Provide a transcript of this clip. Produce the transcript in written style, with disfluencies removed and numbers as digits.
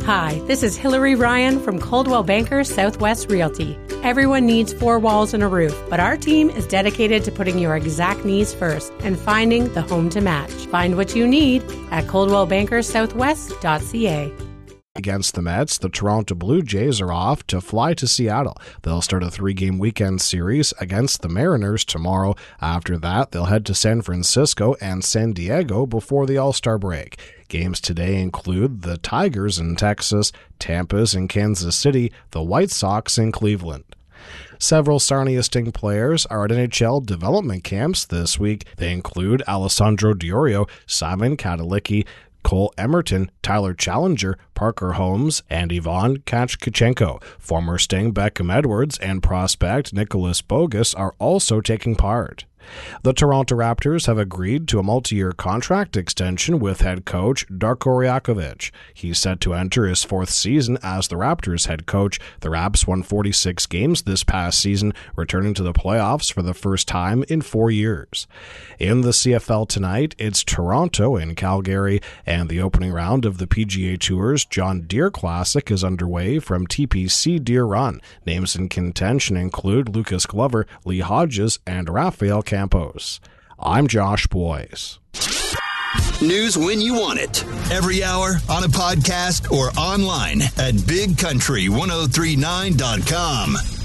Hi, this is Hillary Ryan from Coldwell Banker Southwest Realty. Everyone needs 4 walls and a roof, but our team is dedicated to putting your exact needs first and finding the home to match. Find what you need at coldwellbankersouthwest.ca. Against the Mets, the Toronto Blue Jays are off to fly to Seattle. They'll start a 3-game weekend series against the Mariners tomorrow. After that, they'll head to San Francisco and San Diego before the All-Star break. Games today include the Tigers in Texas, Tampa's in Kansas City, the White Sox in Cleveland. Several Sarnia Sting players are at NHL development camps this week. They include Alessandro Diorio, Simon Katalicki, Cole Emerton, Tyler Challenger, Parker Holmes, and Ivan Kachkachenko. Former Sting Beckham Edwards and prospect Nicholas Bogus are also taking part. The Toronto Raptors have agreed to a multi-year contract extension with head coach Darko Rajakovic. He's set to enter his 4th season as the Raptors head coach. The Raps won 46 games this past season, returning to the playoffs for the first time in 4 years. In the CFL tonight, it's Toronto and Calgary, and the opening round of the PGA Tour's John Deere Classic is underway from TPC Deere Run. Names in contention include Lucas Glover, Lee Hodges, and Rafael Campos. I'm Josh Boyes. News when you want it. Every hour, on a podcast, or online at BigCountry1039.com.